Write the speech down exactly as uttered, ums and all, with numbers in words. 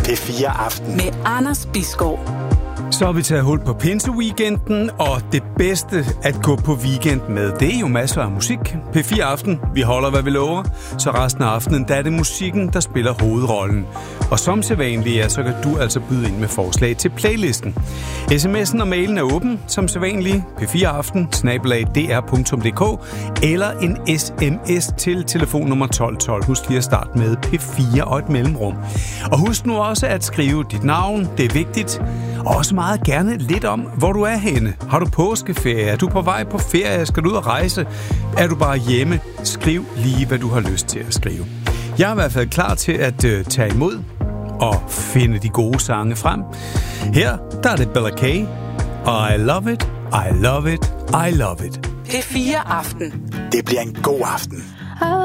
P fire Aften. Med Anders Bisgaard. Så har vi taget hul på pinseweekenden, og det bedste at gå på weekend med, det er jo masser af musik. P fire Aften, vi holder hvad vi lover, så resten af aftenen, der er det musikken, der spiller hovedrollen. Og som sædvanligt, ja, så kan du altså byde ind med forslag til playlisten. Sms'en og mailen er åben, som sædvanligt, p fire aften snabel-a d r punktum d k, eller en sms til telefonnummer tolv tolv. Husk lige at starte med P fire og et mellemrum. Og husk nu også at skrive dit navn, det er vigtigt. Og også meget gerne lidt om, hvor du er henne. Har du påskeferie? Er du på vej på ferie? Skal du ud og rejse? Er du bare hjemme? Skriv lige, hvad du har lyst til at skrive. Jeg er i hvert fald klar til at uh, tage imod og finde de gode sange frem. Her, der er det Bella K. I love it, I love it, I love it. P fire Aften. Det bliver en god aften.